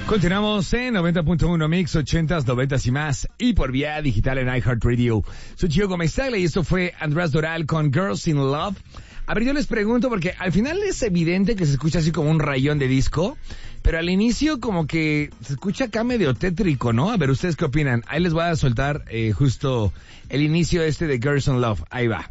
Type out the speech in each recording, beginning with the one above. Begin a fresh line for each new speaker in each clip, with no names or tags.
Continuamos en 90.1 Mix, 80s, 90s y más, y por vía digital en iHeartRadio. Soy Gio Gómez y esto fue Andrés Doral con Girls in Love. A ver, yo les pregunto, porque al final es evidente que se escucha así como un rayón de disco, pero al inicio como que se escucha acá medio tétrico, ¿no? A ver, ¿ustedes qué opinan? Ahí les voy a soltar justo el inicio de Girls in Love. Ahí va.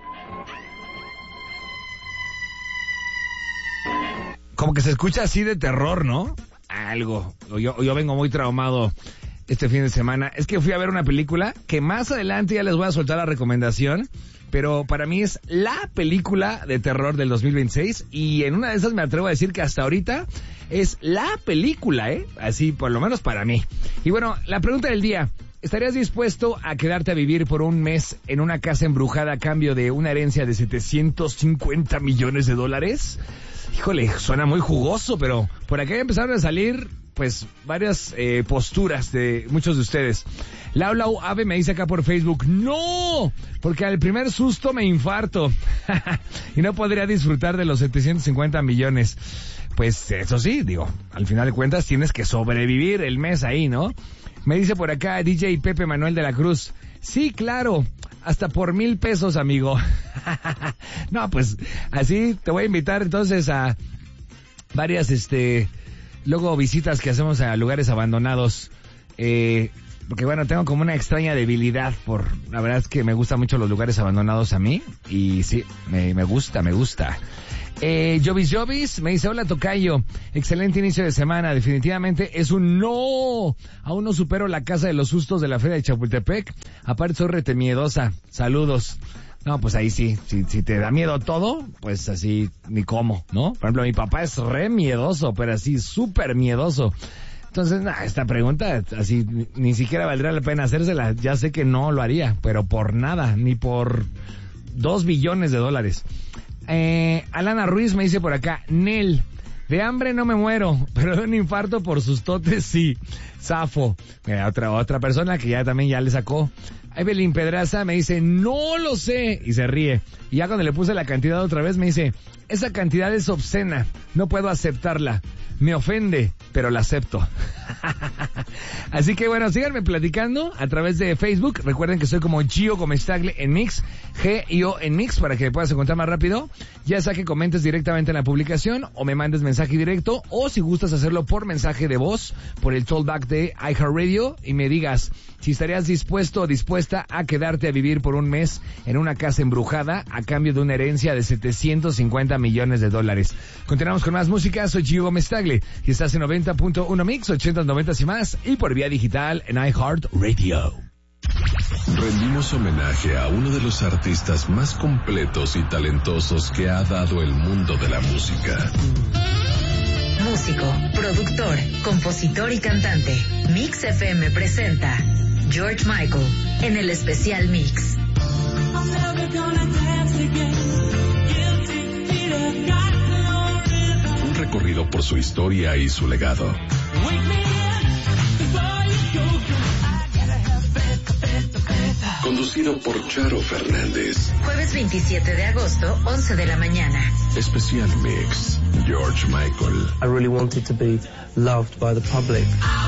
Como que se escucha así de terror, ¿no? Algo. Yo vengo muy traumado este fin de semana. Es que fui a ver una película que más adelante ya les voy a soltar la recomendación, pero para mí es la película de terror del 2026 y en una de esas me atrevo a decir que hasta ahorita es la película, así por lo menos para mí. Y bueno, la pregunta del día: ¿estarías dispuesto a quedarte a vivir por un mes en una casa embrujada a cambio de una herencia de $750 millones? Híjole, suena muy jugoso, pero por acá empezaron a salir, pues, varias posturas de muchos de ustedes. Lau Ave me dice acá por Facebook: ¡no! Porque al primer susto me infarto y no podría disfrutar de los 750 millones. Pues eso sí, digo, al final de cuentas tienes que sobrevivir el mes ahí, ¿no? Me dice por acá DJ Pepe Manuel de la Cruz: sí, claro, hasta por $1,000, amigo. No, pues así te voy a invitar entonces a varias luego visitas que hacemos a lugares abandonados, porque bueno, tengo como una extraña debilidad la verdad es que me gustan mucho los lugares abandonados a mí, y sí, me gusta. Jovis me dice: hola tocayo, excelente inicio de semana, definitivamente es un no, aún no supero la casa de los sustos de la feria de Chapultepec, aparte soy rete miedosa, saludos. No, pues ahí sí, si te da miedo todo, pues así ni cómo, ¿no? Por ejemplo, mi papá es re miedoso, pero así súper miedoso. Entonces, esta pregunta así ni siquiera valdría la pena hacérsela, ya sé que no lo haría, pero por nada, ni por $2 billones. Alana Ruiz me dice por acá: Nel, de hambre no me muero, pero de un infarto por sus totes sí. Zafo. Mira, otra persona que ya le sacó. Evelyn Pedraza me dice: no lo sé, y se ríe. Y ya cuando le puse la cantidad otra vez me dice: esa cantidad es obscena, no puedo aceptarla. Me ofende, pero la acepto. Así que bueno, síganme platicando a través de Facebook. Recuerden que soy como Gio Gomestagle en Mix, G-I-O en Mix, para que me puedas encontrar más rápido. Ya sea que comentes directamente en la publicación o me mandes mensaje directo, o si gustas hacerlo por mensaje de voz, por el tollback de iHeartRadio, y me digas si estarías dispuesto o dispuesta a quedarte a vivir por un mes en una casa embrujada a cambio de una herencia de $750 millones. Continuamos con más música. Soy Gio Gomestagle y estás en 90.1 Mix, 80s, 90s y más, y por vía digital en iHeartRadio.
Rendimos homenaje a uno de los artistas más completos y talentosos que ha dado el mundo de la música.
Músico, productor, compositor y cantante. Mix FM presenta George Michael en el especial Mix.
Un recorrido por su historia y su legado. Conducido por Charo Fernández.
Jueves 27 de agosto, 11 de la mañana.
Especial Mix, George Michael.
I really wanted to be loved by the public.